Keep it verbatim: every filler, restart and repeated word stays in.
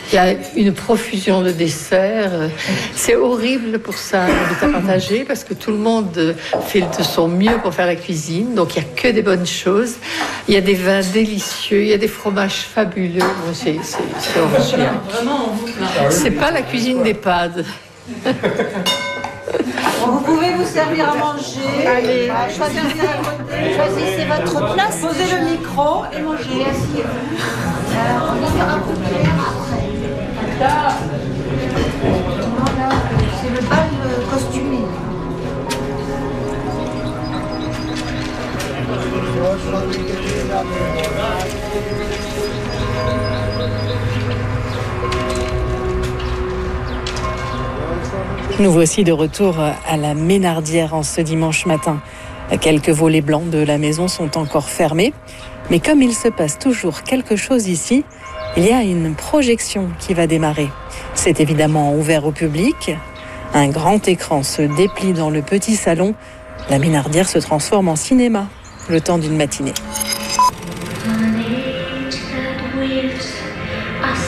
Il y a une profusion de desserts. C'est horrible pour ça, l'habitat partagé, parce que tout le monde fait de son mieux pour faire la cuisine. Donc, il n'y a que des bonnes choses. Il y a des vins délicieux, il y a des fromages fabuleux. Bon, c'est, c'est, c'est original. C'est pas la cuisine d'EHPAD. Vous pouvez vous servir à manger. Allez, choisissez, choisissez votre place. Posez le micro et mangez. Asseyez-vous. On y fera un peu clair après. C'est le bal costumé. Nous voici de retour à la Ménardière en ce dimanche matin. Quelques volets blancs de la maison sont encore fermés. Mais comme il se passe toujours quelque chose ici, il y a une projection qui va démarrer. C'est évidemment ouvert au public. Un grand écran se déplie dans le petit salon. La Ménardière se transforme en cinéma le temps d'une matinée.